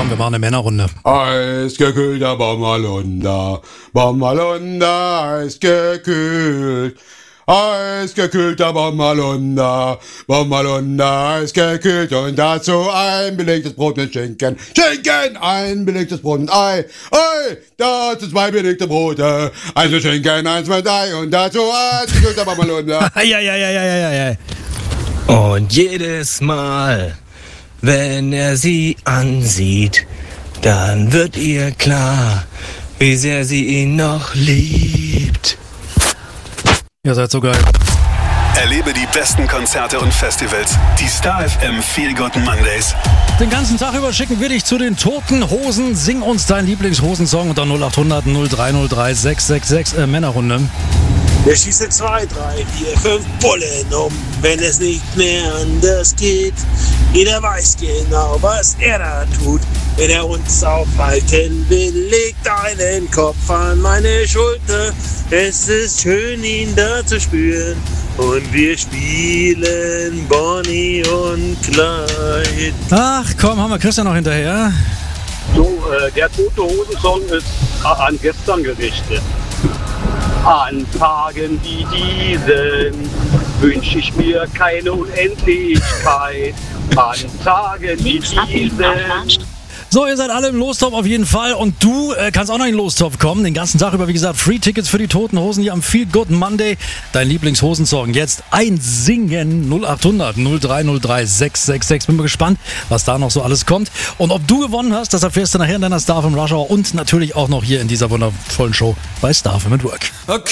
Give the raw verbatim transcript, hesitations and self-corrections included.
wir machen eine Männerrunde. Eisgekühlter Bommerlunder, Bommerlunder, eisgekühlt. Eisgekühlter Bommerlunder, Bommerlunder, eisgekühlt. Und dazu ein belegtes Brot mit Schinken. Schinken, ein belegtes Brot mit Ei. Ei, dazu zwei belegte Brote. Eins mit Schinken, eins mit Ei. Und dazu eisgekühlter Bommerlunder. Ja, ja, ja, ja, ja, ja. Und jedes Mal, wenn er sie ansieht, dann wird ihr klar, wie sehr sie ihn noch liebt. Ihr seid so geil. Erlebe die besten Konzerte und Festivals. Die Star F M Feel Good Mondays. Den ganzen Tag über schicken wir dich zu den Toten Hosen. Sing uns deinen Lieblingshosensong unter null acht hundert null drei null drei sechs sechs sechs äh, Männerrunde. Wir schießen zwei, drei, vier, fünf Bullen um, wenn es nicht mehr anders geht. Jeder weiß genau, was er da tut. Wenn er uns aufhalten will, legt einen Kopf an meine Schulter. Es ist schön, ihn da zu spüren. Und wir spielen Bonnie und Clyde. Ach komm, haben wir Christian noch hinterher? So, äh, der Tote Hosen-Song ist an gestern gerichtet. An Tagen wie diesen wünsche ich mir keine Unendlichkeit. An Tagen wie diesen. So, ihr seid alle im Lostopf auf jeden Fall und du äh, kannst auch noch in den Lostopf kommen. Den ganzen Tag über, wie gesagt, Free-Tickets für die Toten Hosen hier am Feel Good Monday. Dein Lieblingshosensong jetzt einsingen. null acht hundert null drei null drei sechs sechs sechs. Bin mal gespannt, was da noch so alles kommt. Und ob du gewonnen hast, das erfährst du nachher in deiner Star F M Rush Hour und natürlich auch noch hier in dieser wundervollen Show bei Star F M at Work. Okay.